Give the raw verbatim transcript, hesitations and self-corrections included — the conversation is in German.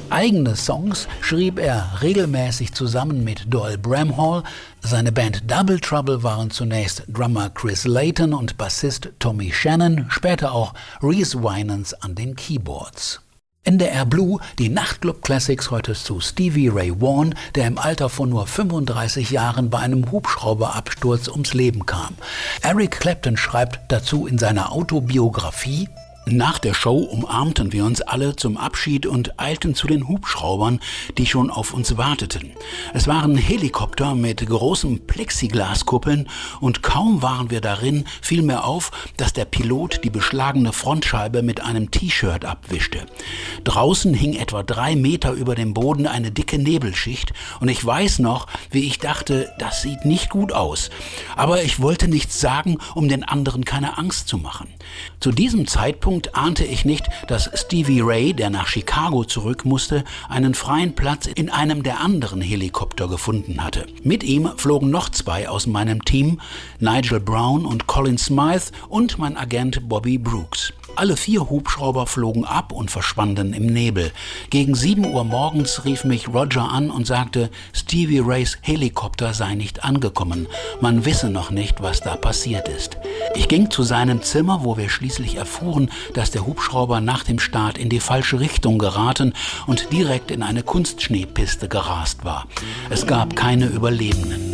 Eigene Songs schrieb er regelmäßig zusammen mit Doyle Bramhall. Seine Band Double Trouble waren zunächst Drummer Chris Layton und Bassist Tommy Shannon, später auch Reese Winans an den Keyboards. N D R Blue, die Nachtclub Classics heute zu Stevie Ray Vaughan, der im Alter von nur fünfunddreißig Jahren bei einem Hubschrauberabsturz ums Leben kam. Eric Clapton schreibt dazu in seiner Autobiografie: Nach der Show umarmten wir uns alle zum Abschied und eilten zu den Hubschraubern, die schon auf uns warteten. Es waren Helikopter mit großen Plexiglaskuppeln und kaum waren wir darin, fiel mir auf, dass der Pilot die beschlagene Frontscheibe mit einem T-Shirt abwischte. Draußen hing etwa drei Meter über dem Boden eine dicke Nebelschicht und ich weiß noch, wie ich dachte, das sieht nicht gut aus. Aber ich wollte nichts sagen, um den anderen keine Angst zu machen. Zu diesem Zeitpunkt ahnte ich nicht, dass Stevie Ray, der nach Chicago zurück musste, einen freien Platz in einem der anderen Helikopter gefunden hatte. Mit ihm flogen noch zwei aus meinem Team, Nigel Brown und Colin Smythe und mein Agent Bobby Brooks. Alle vier Hubschrauber flogen ab und verschwanden im Nebel. Gegen sieben Uhr morgens rief mich Roger an und sagte, Stevie Rays Helikopter sei nicht angekommen. Man wisse noch nicht, was da passiert ist. Ich ging zu seinem Zimmer, wo wir schließlich erfuhren, dass der Hubschrauber nach dem Start in die falsche Richtung geraten und direkt in eine Kunstschneepiste gerast war. Es gab keine Überlebenden.